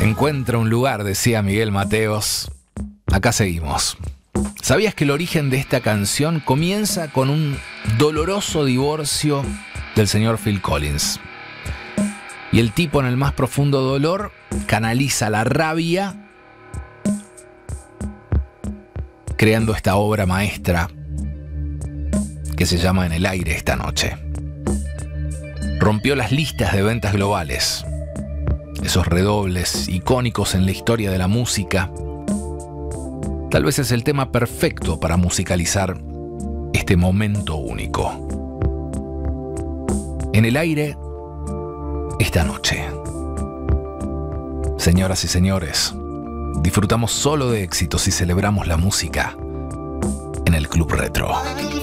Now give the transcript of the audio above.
Encuentra un lugar, decía Miguel Mateos. Acá seguimos. ¿Sabías que el origen de esta canción comienza con un doloroso divorcio del señor Phil Collins? Y el tipo, en el más profundo dolor, canaliza la rabia creando esta obra maestra que se llama En el aire esta noche. Rompió las listas de ventas globales, esos redobles icónicos en la historia de la música. Tal vez es el tema perfecto para musicalizar este momento único. En el aire esta noche. Señoras y señores, disfrutamos solo de éxitos y celebramos la música en el Club Retro.